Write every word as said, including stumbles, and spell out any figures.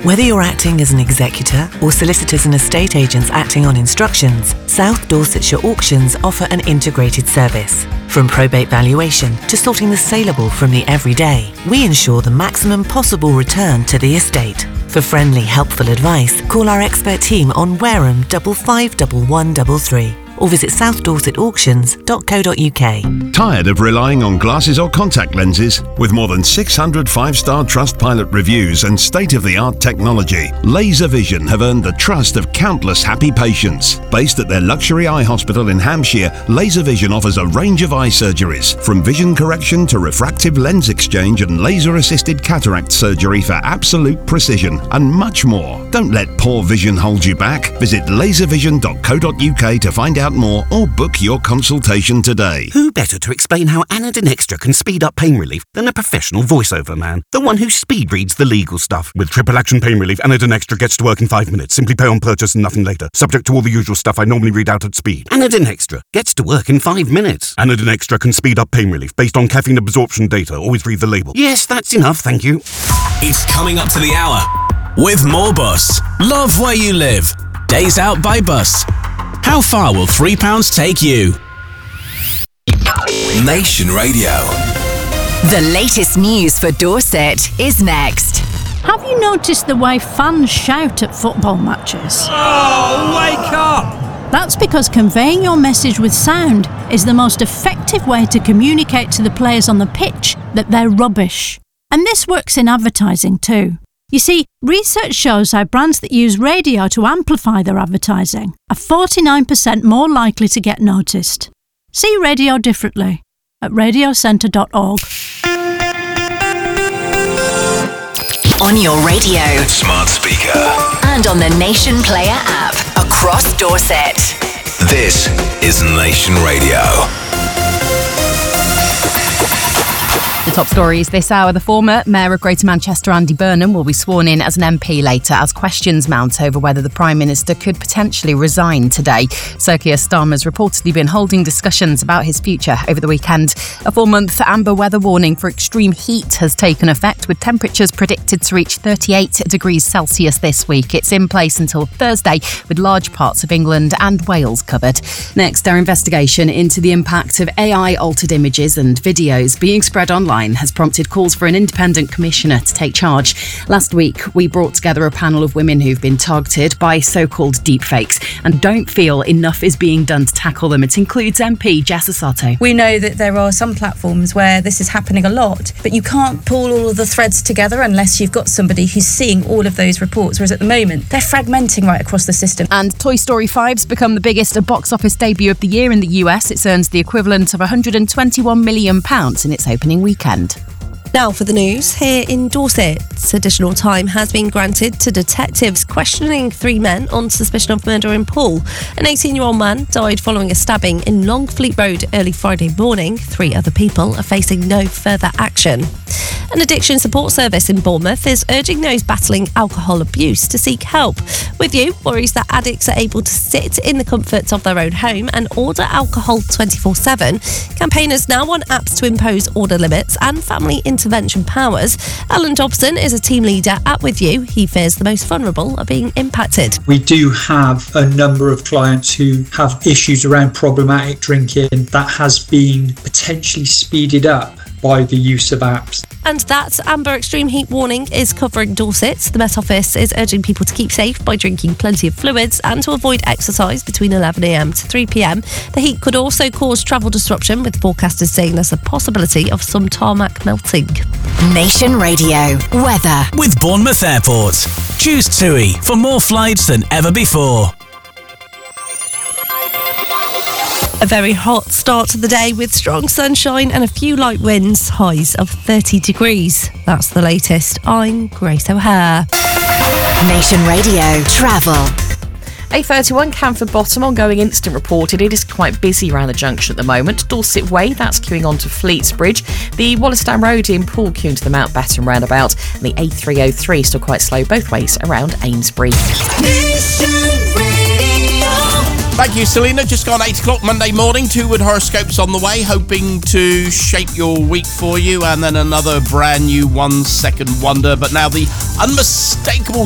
Whether you're acting as an executor or solicitors and estate agents acting on instructions, South Dorsetshire Auctions offer an integrated service. From probate valuation to sorting the saleable from the everyday, we ensure the maximum possible return to the estate. For friendly, helpful advice, call our expert team on Wareham five five one one three three or visit south dorset auctions dot co dot uk. Tired of relying on glasses or contact lenses? With more than six hundred five-star Trustpilot reviews and state-of-the-art technology, Laser Vision have earned the trust of countless happy patients. Based at their luxury eye hospital in Hampshire, Laser Vision offers a range of eye surgeries, from vision correction to refractive lens exchange and laser-assisted cataract surgery for absolute precision, and much more. Don't let poor vision hold you back. Visit laser vision dot co dot uk to find out more or book your consultation today. Who better to explain how Anadin Extra can speed up pain relief than a professional voiceover man? The one who speed reads the legal stuff. With triple action pain relief, Anadin Extra gets to work in five minutes. Simply pay on purchase and nothing later. Subject to all the usual stuff I normally read out at speed. Anadin Extra gets to work in five minutes. Anadin Extra can speed up pain relief based on caffeine absorption data. Always read the label. Yes, that's enough, thank you. It's coming up to the hour with more Bus. Love where you live. Days out by bus. How far will three pounds take you? Nation Radio. The latest news for Dorset is next. Have you noticed the way fans shout at football matches? Oh, wake up! That's because conveying your message with sound is the most effective way to communicate to the players on the pitch that they're rubbish. And this works in advertising too. You see, research shows how brands that use radio to amplify their advertising are forty-nine percent more likely to get noticed. See radio differently at radio centre dot org. On your radio, smart speaker, and on the Nation Player app across Dorset. This is Nation Radio. The top stories this hour. The former Mayor of Greater Manchester, Andy Burnham, will be sworn in as an M P later as questions mount over whether the Prime Minister could potentially resign today. Sir Keir Starmer's reportedly been holding discussions about his future over the weekend. A four-month amber weather warning for extreme heat has taken effect, with temperatures predicted to reach thirty-eight degrees Celsius this week. It's in place until Thursday, with large parts of England and Wales covered. Next, our investigation into the impact of A I-altered images and videos being spread online has prompted calls for an independent commissioner to take charge. Last week, we brought together a panel of women who've been targeted by so-called deepfakes and don't feel enough is being done to tackle them. It includes M P Jess Asato. We know that there are some platforms where this is happening a lot, but you can't pull all of the threads together unless you've got somebody who's seeing all of those reports, whereas at the moment, they're fragmenting right across the system. And Toy Story five's become the biggest box office debut of the year in the U S. It's earned the equivalent of one hundred twenty-one million pounds in its opening weekend. Now for the news. Here in Dorset, additional time has been granted to detectives questioning three men on suspicion of murder in Poole. An eighteen-year-old man died following a stabbing in Longfleet Road early Friday morning. Three other people are facing no further action. An addiction support service in Bournemouth is urging those battling alcohol abuse to seek help. With You worries that addicts are able to sit in the comforts of their own home and order alcohol twenty-four seven. Campaigners now want apps to impose order limits and family intervention powers. Alan Dobson is a team leader at With You. He fears the most vulnerable are being impacted. We do have a number of clients who have issues around problematic drinking that has been potentially speeded up by the use of apps. And that amber extreme heat warning is covering Dorset. The Met Office is urging people to keep safe by drinking plenty of fluids and to avoid exercise between eleven a.m. to three p.m. The heat could also cause travel disruption, with forecasters saying there's a possibility of some tarmac melting. Nation Radio weather with Bournemouth Airport. Choose TUI for more flights than ever before. A very hot start to the day with strong sunshine and a few light winds, highs of thirty degrees. That's the latest. I'm Grace O'Hare. Nation Radio travel. A thirty-one Camford Bottom ongoing incident reported. It is quite busy around the junction at the moment. Dorset Way, that's queuing on to Fleets Bridge. The Wallasdown Road in Poole queuing to the Mountbatten roundabout. And the A three oh three still quite slow both ways around Amesbury. Thank you, Selena. Just gone eight o'clock Monday morning. Two Wood horoscopes on the way, hoping to shape your week for you. And then another brand new one second wonder. But now the unmistakable